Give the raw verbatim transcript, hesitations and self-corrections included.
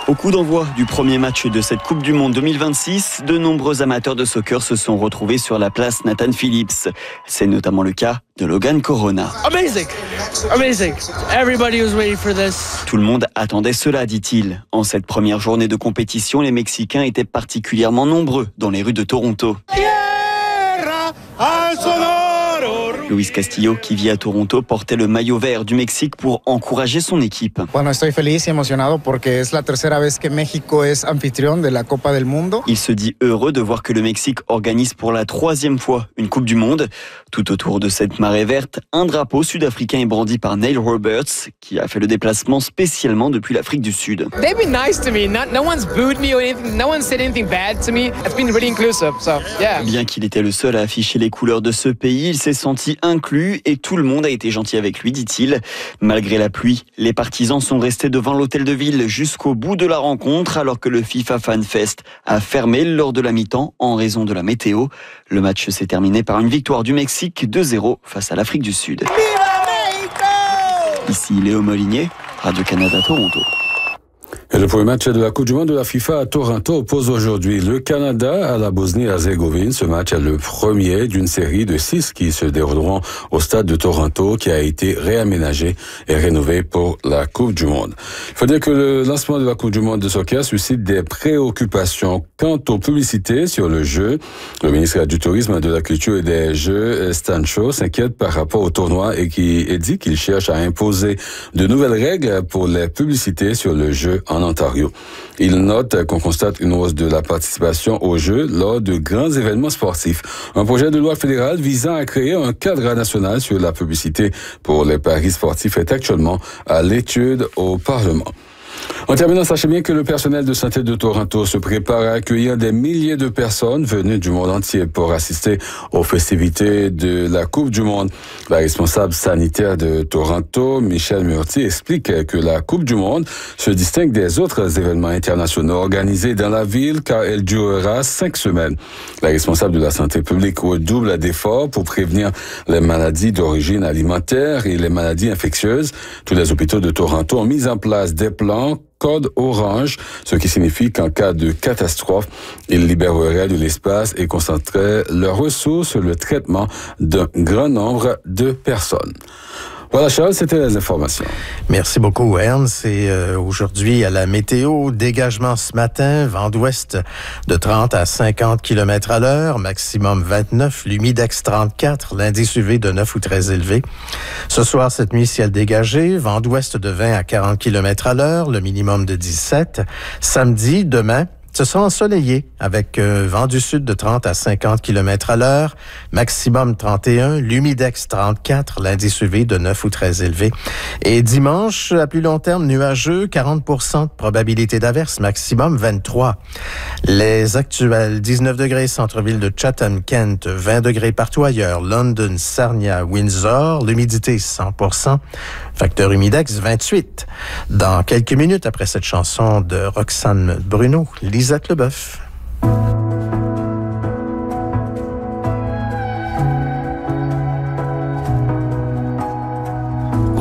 Au coup d'envoi du premier match de cette Coupe du Monde deux mille vingt-six, de nombreux amateurs de soccer se sont retrouvés sur la place Nathan Phillips. C'est notamment le cas de Logan Corona. Amazing! Amazing! Everybody was waiting for this. Tout le monde attendait cela, dit-il. En cette première journée de compétition, les Mexicains étaient particulièrement nombreux dans les rues de Toronto. Luis Castillo, qui vit à Toronto, portait le maillot vert du Mexique pour encourager son équipe. Bueno, estoy feliz y emocionado porque es la tercera vez que México es anfitrión de la Copa del Mundo. Il se dit heureux de voir que le Mexique organise pour la troisième fois une Coupe du Monde. Tout autour de cette marée verte, un drapeau sud-africain est brandi par Neil Roberts, qui a fait le déplacement spécialement depuis l'Afrique du Sud. They've been nice to me. Not, no one's booed me or anything. No one said anything bad to me. It's been really inclusive. So, yeah. Bien qu'il était le seul à afficher les couleurs de ce pays, il s'est senti inclus et tout le monde a été gentil avec lui, dit-il. Malgré la pluie, les partisans sont restés devant l'hôtel de ville jusqu'au bout de la rencontre alors que le FIFA Fan Fest a fermé lors de la mi-temps en raison de la météo. Le match s'est terminé par une victoire du Mexique deux zéro face à l'Afrique du Sud. Ici Léo Molinier, Radio-Canada Toronto. Et le premier match de la Coupe du Monde de la FIFA à Toronto oppose aujourd'hui le Canada à la Bosnie-Herzégovine. Ce match est le premier d'une série de six qui se dérouleront au stade de Toronto qui a été réaménagé et rénové pour la Coupe du Monde. Il faut dire que le lancement de la Coupe du Monde de soccer suscite des préoccupations quant aux publicités sur le jeu. Le ministre du Tourisme, de la Culture et des Jeux, Stan Shaw, s'inquiète par rapport au tournoi et qui dit qu'il cherche à imposer de nouvelles règles pour les publicités sur le jeu en Ontario. Il note qu'on constate une hausse de la participation aux Jeux lors de grands événements sportifs. Un projet de loi fédérale visant à créer un cadre national sur la publicité pour les paris sportifs est actuellement à l'étude au Parlement. En terminant, sachez bien que le personnel de santé de Toronto se prépare à accueillir des milliers de personnes venues du monde entier pour assister aux festivités de la Coupe du Monde. La responsable sanitaire de Toronto, Michelle Murty, explique que la Coupe du Monde se distingue des autres événements internationaux organisés dans la ville car elle durera cinq semaines. La responsable de la santé publique redouble d'efforts pour prévenir les maladies d'origine alimentaire et les maladies infectieuses. Tous les hôpitaux de Toronto ont mis en place des plans code orange, ce qui signifie qu'en cas de catastrophe, ils libéreraient de l'espace et concentreraient leurs ressources sur le traitement d'un grand nombre de personnes. Voilà, Charles, c'était les informations. Merci beaucoup, Ernst. Et euh, aujourd'hui, à la météo, dégagement ce matin, vent d'ouest de trente à cinquante kilomètres à l'heure, maximum vingt-neuf, l'humidex trente-quatre, l'indice U V de neuf ou très élevé. Ce soir, cette nuit, ciel dégagé, vent d'ouest de vingt à quarante kilomètres à l'heure, le minimum de dix-sept. Samedi, demain, ce sera ensoleillé avec un vent du sud de trente à cinquante kilomètres à l'heure, maximum trente et un, l'humidex trente-quatre, l'indice U V de neuf ou très élevé. Et dimanche, à plus long terme, nuageux, quarante pour cent de probabilité d'averse, maximum vingt-trois. Les actuels dix-neuf degrés centre-ville de Chatham-Kent, vingt degrés partout ailleurs, London, Sarnia, Windsor, l'humidité cent pour cent, facteur humidex vingt-huit. Dans quelques minutes après cette chanson de Roxane Bruno, Lisette Leboeuf.